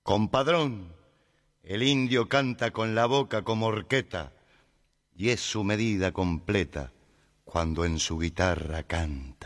Compadrón, el indio canta con la boca como horqueta, y es su medida completa cuando en su guitarra canta.